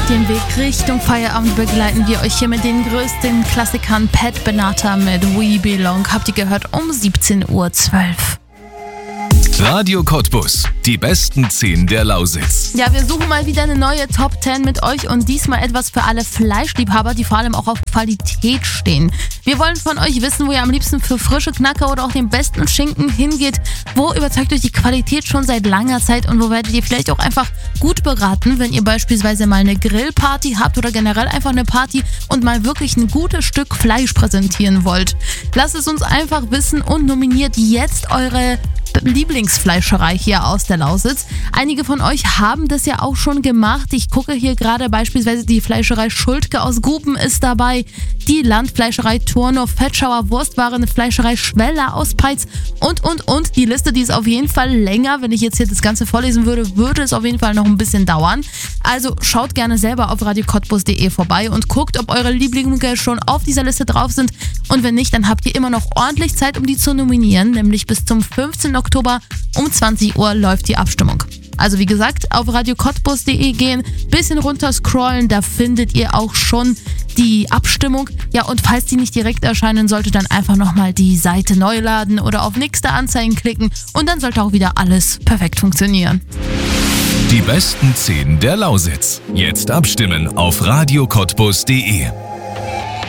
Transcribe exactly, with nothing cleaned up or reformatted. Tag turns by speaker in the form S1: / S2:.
S1: dem Weg Richtung Feierabend begleiten wir euch hier mit den größten Klassikern. Pat Benatar mit We Belong. Habt ihr gehört um siebzehn Uhr zwölf.
S2: Radio Cottbus, die besten zehn der Lausitz.
S1: Ja, wir suchen mal wieder eine neue Top zehn mit euch und diesmal etwas für alle Fleischliebhaber, die vor allem auch auf Qualität stehen. Wir wollen von euch wissen, wo ihr am liebsten für frische Knacker oder auch den besten Schinken hingeht. Wo überzeugt euch die Qualität schon seit langer Zeit und wo werdet ihr vielleicht auch einfach gut beraten, wenn ihr beispielsweise mal eine Grillparty habt oder generell einfach eine Party und mal wirklich ein gutes Stück Fleisch präsentieren wollt. Lasst es uns einfach wissen und nominiert jetzt eure Lieblingsfleischerei hier aus der Lausitz. Einige von euch haben das ja auch schon gemacht. Ich gucke hier gerade beispielsweise die Fleischerei Schultke aus Guben ist dabei, die Landfleischerei Turnow, Fetschauer Wurstwaren, Fleischerei Schweller aus Peitz und, und, und. Die Liste, die ist auf jeden Fall länger. Wenn ich jetzt hier das Ganze vorlesen würde, würde es auf jeden Fall noch ein bisschen dauern. Also schaut gerne selber auf radio cottbus punkt de vorbei und guckt, ob eure Lieblinge schon auf dieser Liste drauf sind. Und wenn nicht, dann habt ihr immer noch ordentlich Zeit, um die zu nominieren, nämlich bis zum fünfzehnten Oktober um zwanzig Uhr läuft die Abstimmung. Also wie gesagt, auf radio cottbus punkt de gehen, bisschen runter scrollen, da findet ihr auch schon die Abstimmung. Ja, und falls die nicht direkt erscheinen sollte, dann einfach nochmal die Seite neu laden oder auf nächste Anzeigen klicken und dann sollte auch wieder alles perfekt funktionieren.
S2: Die besten zehn der Lausitz. Jetzt abstimmen auf radio cottbus punkt de.